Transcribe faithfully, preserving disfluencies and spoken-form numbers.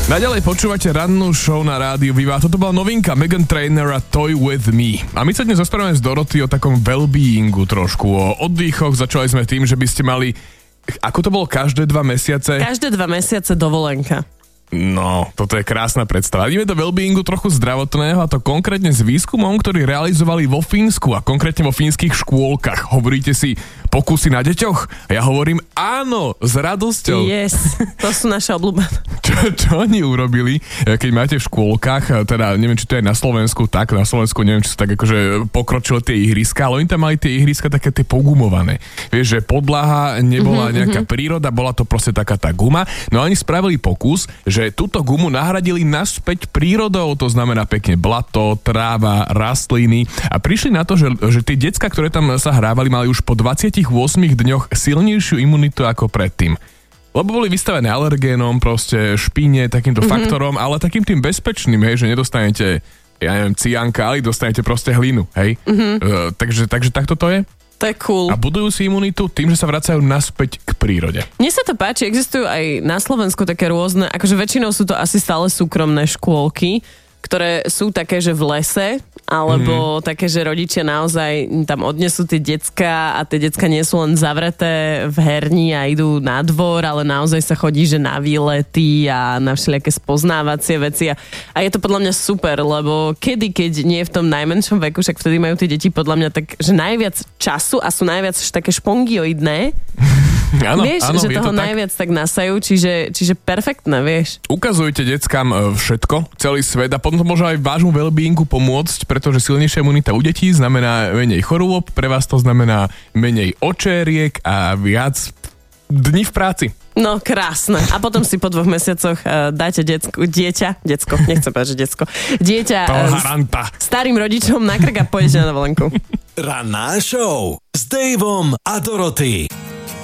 Naďalej počúvate rannú show na rádiu Viva. Toto bola novinka Meghan Trainor a Toy With Me. A my sa dnes rozprávame s Doroty o takom well-beingu trošku, o oddychoch. Začali sme tým, že by ste mali, ako to bolo, každé dva mesiace? Každé dva mesiace dovolenka. No, toto je krásna predstava. Ideme do wellbeingu trochu zdravotného, a to konkrétne s výskumom, ktorý realizovali vo Fínsku a konkrétne vo fínskych škôlkach. Hovoríte si pokusy na deťoch? A ja hovorím áno, s radosťou. Yes, to sú naše obľúbené. Čo, čo oni urobili, keď máte v škôlkach, teda neviem, či to je na Slovensku, tak na Slovensku neviem, či sú tak akože pokročili tie ihriska, ale oni tam mali tie ihriska také tie pogumované. Vieš, že podlaha nebola mm-hmm, nejaká príroda, bola to proste taká tá guma. No a oni spravili pokus, že túto gumu nahradili naspäť prírodou, to znamená pekne blato, tráva, rastliny a prišli na to, že, že tie decká, ktoré tam sa hrávali, mali už po dvadsiatich ôsmich dňoch silnejšiu imunitu ako predtým. Lebo boli vystavené alergénom, proste špíne, takýmto mm-hmm. faktorom, ale takým tým bezpečným, hej, že nedostanete, ja neviem, cianka, ale dostanete proste hlinu, hej. Mm-hmm. Uh, takže, takže takto to je? To je cool. A budujú si imunitu tým, že sa vracajú naspäť k prírode. Mne sa to páči, existujú aj na Slovensku také rôzne, akože väčšinou sú to asi stále súkromné škôlky, ktoré sú také, že v lese, alebo mm. také, že rodičia naozaj tam odnesú tie decká a tie decká nie sú len zavreté v herni a idú na dvor, ale naozaj sa chodí, že na výlety a na všelijaké spoznávacie veci. A, a je to podľa mňa super, lebo kedy, keď nie v tom najmenšom veku, však vtedy majú tie deti podľa mňa tak, že najviac času a sú najviac také špongioidné. Áno, vieš, áno, že toho tak najviac tak nasajú, čiže, čiže perfektné, vieš. Ukazujte deckám všetko, celý svet a potom to môže aj vášmu wellbeingu pomôcť, pretože silnejšia imunita u detí znamená menej chorôb, pre vás to znamená menej očériek a viac dní v práci. No, krásne. A potom si po dvoch mesiacoch uh, dáte decko, dieťa, decko, nechcem povedať, že decko, dieťa uh, starým rodičom na krk a pôjdete na dovolenku. Ranná show s Daveom a Doroty.